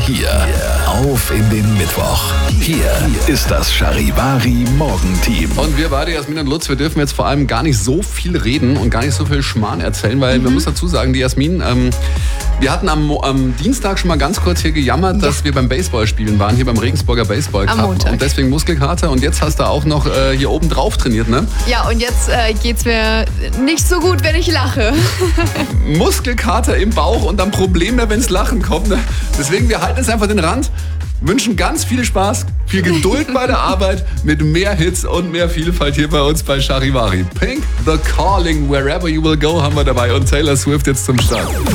hier auf in den Mittwoch. Hier ist das Charivari Morgenteam. Und wir beide, Jasmin und Lutz, wir dürfen jetzt vor allem gar nicht so viel reden und gar nicht so viel Schmarrn erzählen, weil man muss dazu sagen, die Jasmin, wir hatten am Dienstag schon mal ganz kurz hier gejammert, dass wir beim Baseballspielen waren, hier beim Regensburger Baseball Cup. Am Montag. Und deswegen Muskelkater. Und jetzt hast du auch noch hier oben drauf trainiert, ne? Ja, und jetzt geht's mir nicht so gut, wenn ich lache. Muskelkater im Bauch und dann Probleme, wenn's Lachen kommt. Ne? Deswegen, wir halten jetzt einfach den Rand, wünschen ganz viel Spaß, viel Geduld bei der Arbeit, mit mehr Hits und mehr Vielfalt hier bei uns bei Charivari. Pink, The Calling, Wherever You Will Go haben wir dabei und Taylor Swift jetzt zum Start.